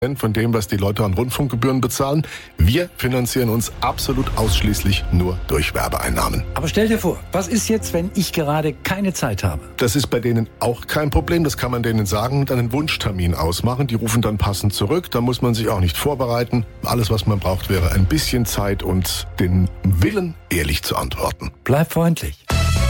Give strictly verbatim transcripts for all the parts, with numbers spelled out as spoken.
von dem, was die Leute an Rundfunkgebühren bezahlen. Wir finanzieren uns absolut ausschließlich nur durch Werbeeinnahmen. Aber stell dir vor, was ist jetzt, wenn ich gerade keine Zeit habe? Das ist bei denen auch kein Problem. Das kann man denen sagen und einen Wunschtermin ausmachen. Die rufen dann passend zurück. Da muss man sich auch nicht vorbereiten. Alles, was man braucht, wäre ein bisschen Zeit und den Willen, ehrlich zu antworten. Bleib freundlich.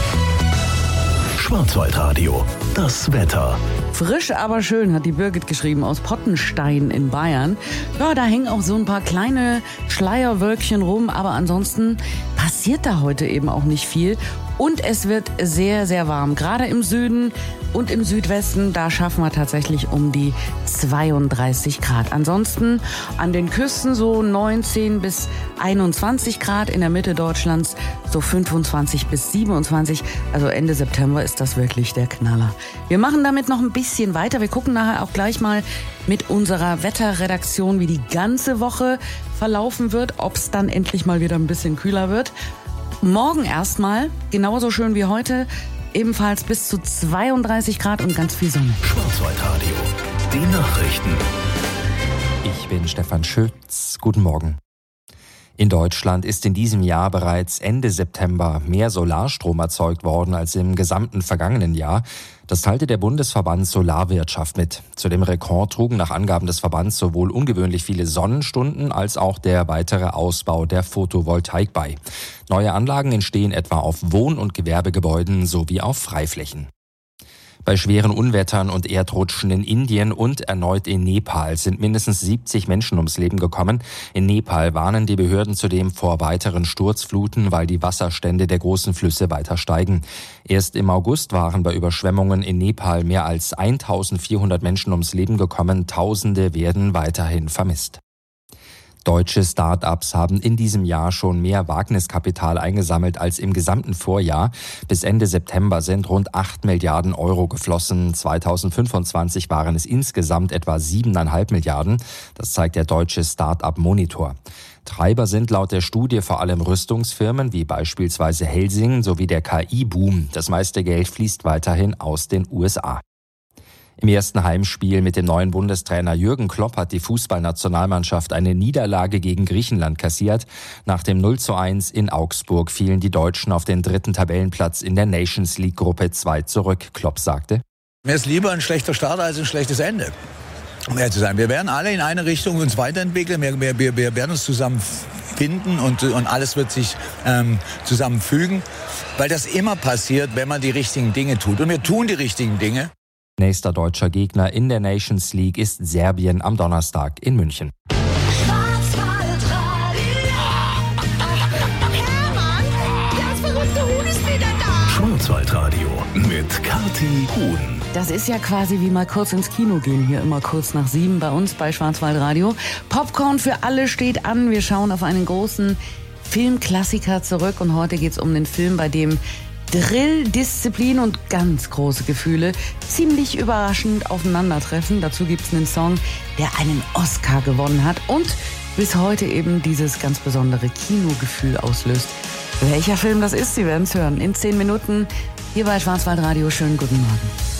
Schwarzwaldradio, das Wetter. Frisch, aber schön, hat die Birgit geschrieben, aus Pottenstein in Bayern. Ja, da hängen auch so ein paar kleine Schleierwölkchen rum, aber ansonsten passiert da heute eben auch nicht viel. Und es wird sehr, sehr warm. Gerade im Süden und im Südwesten, da schaffen wir tatsächlich um die zweiunddreißig Grad. Ansonsten an den Küsten so neunzehn bis einundzwanzig Grad, in der Mitte Deutschlands so fünfundzwanzig bis siebenundzwanzig. Also Ende September ist das wirklich der Knaller. Wir machen damit noch ein bisschen weiter. Wir gucken nachher auch gleich mal mit unserer Wetterredaktion, wie die ganze Woche verlaufen wird, ob es dann endlich mal wieder ein bisschen kühler wird. Morgen erstmal, genauso schön wie heute, ebenfalls bis zu zweiunddreißig Grad und ganz viel Sonne. Schwarzwaldradio, die Nachrichten. Ich bin Stefan Schütz. Guten Morgen. In Deutschland ist in diesem Jahr bereits Ende September mehr Solarstrom erzeugt worden als im gesamten vergangenen Jahr. Das teilte der Bundesverband Solarwirtschaft mit. Zu dem Rekord trugen nach Angaben des Verbands sowohl ungewöhnlich viele Sonnenstunden als auch der weitere Ausbau der Photovoltaik bei. Neue Anlagen entstehen etwa auf Wohn- und Gewerbegebäuden sowie auf Freiflächen. Bei schweren Unwettern und Erdrutschen in Indien und erneut in Nepal sind mindestens siebzig Menschen ums Leben gekommen. In Nepal warnen die Behörden zudem vor weiteren Sturzfluten, weil die Wasserstände der großen Flüsse weiter steigen. Erst im August waren bei Überschwemmungen in Nepal mehr als eintausendvierhundert Menschen ums Leben gekommen. Tausende werden weiterhin vermisst. Deutsche Start-ups haben in diesem Jahr schon mehr Wagniskapital eingesammelt als im gesamten Vorjahr. Bis Ende September sind rund acht Milliarden Euro geflossen. zweitausendfünfundzwanzig waren es insgesamt etwa siebeneinhalb Milliarden. Das zeigt der deutsche Start-up-Monitor. Treiber sind laut der Studie vor allem Rüstungsfirmen wie beispielsweise Helsing sowie der K I-Boom. Das meiste Geld fließt weiterhin aus den U S A. Im ersten Heimspiel mit dem neuen Bundestrainer Jürgen Klopp hat die Fußballnationalmannschaft eine Niederlage gegen Griechenland kassiert. Nach dem null zu eins in Augsburg fielen die Deutschen auf den dritten Tabellenplatz in der Nations League Gruppe zwei zurück. Klopp sagte: Mir ist lieber ein schlechter Start als ein schlechtes Ende. Um ehrlich zu sein, wir werden alle in eine Richtung uns weiterentwickeln. Wir, wir, wir werden uns zusammen finden und, und alles wird sich ähm, zusammenfügen, weil das immer passiert, wenn man die richtigen Dinge tut. Und wir tun die richtigen Dinge. Nächster deutscher Gegner in der Nations League ist Serbien am Donnerstag in München. Schwarzwaldradio mit Kathi Huhn. Das ist ja quasi wie mal kurz ins Kino gehen, hier immer kurz nach sieben bei uns bei Schwarzwaldradio. Popcorn für alle steht an. Wir schauen auf einen großen Filmklassiker zurück und heute geht's um den Film, bei dem Drill, Disziplin und ganz große Gefühle ziemlich überraschend aufeinandertreffen. Dazu gibt es einen Song, der einen Oscar gewonnen hat und bis heute eben dieses ganz besondere Kinogefühl auslöst. Welcher Film das ist, Sie werden es hören. In zehn Minuten hier bei Schwarzwaldradio. Schönen guten Morgen.